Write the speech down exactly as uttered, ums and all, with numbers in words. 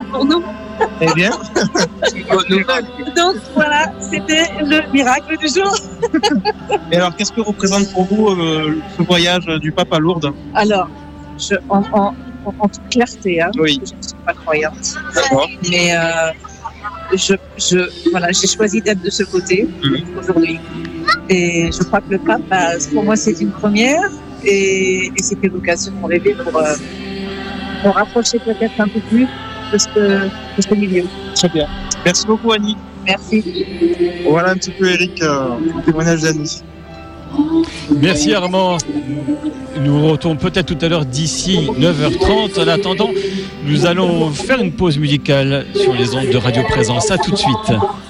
pour nous. Eh bien, bonne nouvelle. Donc voilà, c'était le miracle du jour. Et alors, qu'est-ce que représente pour vous euh, ce voyage du pape à Lourdes? Alors, je, en, en, en toute clarté, hein, Oui. je ne suis pas croyante, D'accord. mais euh, je, je, voilà, j'ai choisi d'être de ce côté mmh. aujourd'hui. Et je crois que le pape, bah, pour moi, c'est une première. Et, et c'était l'occasion de rêver pour euh, me rapprocher peut-être un peu plus de ce, de ce milieu. Très bien. Merci beaucoup, Annie. Merci. Voilà un petit peu, Eric, euh, le témoignage d'Annie. Merci Armand. Nous retournons peut-être tout à l'heure d'ici neuf heures trente. En attendant, nous allons faire une pause musicale sur les ondes de Radio Présence. À tout de suite.